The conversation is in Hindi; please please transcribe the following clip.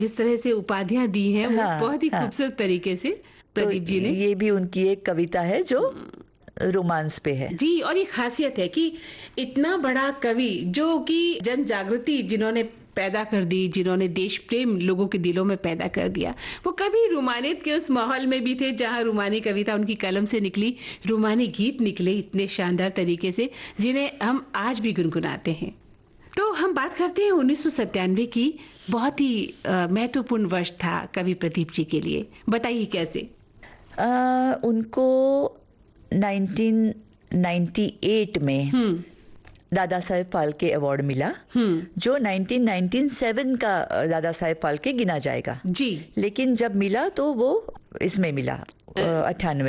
जिस तरह से उपाधियां दी हैं वो हाँ, बहुत ही हाँ। खूबसूरत तरीके से तो प्रदीप जी ने। ये भी उनकी एक कविता है जो रोमांस पे है। जी, और ये खासियत है कि इतना बड़ा कवि जो कि जन जागृति जिन्होंने पैदा कर दी, जिन्होंने देश प्रेम लोगों के दिलों में पैदा कर दिया, वो कभी रूमानियत के उस माहौल में भी थे जहां रूमानी कविता उनकी कलम से निकली, रूमानी गीत निकले इतने शानदार तरीके से जिन्हें हम आज भी गुनगुनाते हैं। तो हम बात करते हैं 1997 की। बहुत ही महत्वपूर्ण वर्ष था कवि प्रदीप जी के लिए, बताइए कैसे? उनको 1998 में दादा साहेब फाल्के अवार्ड मिला, जो 1997 का दादा साहेब फाल्के गिना जाएगा। जी। लेकिन जब मिला तो वो इसमें मिला 98